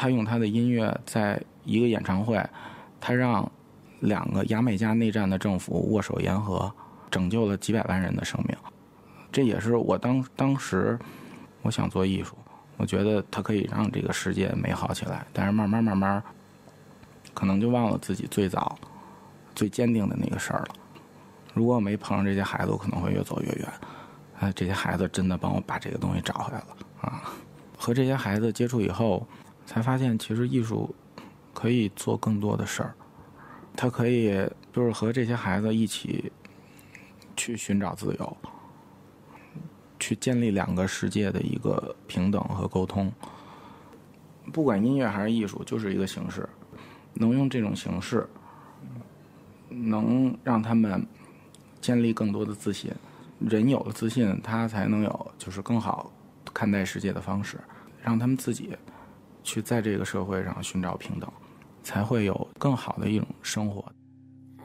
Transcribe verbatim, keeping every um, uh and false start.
他用他的音乐在一个演唱会，他让两个牙买加内战的政府握手言和，拯救了几百万人的生命。这也是我当当时我想做艺术，我觉得它可以让这个世界美好起来，但是慢慢慢慢可能就忘了自己最早最坚定的那个事儿了。如果我没碰上这些孩子，我可能会越走越远。哎，这些孩子真的帮我把这个东西找回来了啊！和这些孩子接触以后，才发现其实艺术可以做更多的事儿。他可以就是和这些孩子一起去寻找自由，去建立两个世界的一个平等和沟通。不管音乐还是艺术，就是一个形式，能用这种形式能让他们建立更多的自信。人有了自信，他才能有就是更好看待世界的方式，让他们自己去在这个社会上寻找平等，才会有更好的一种生活。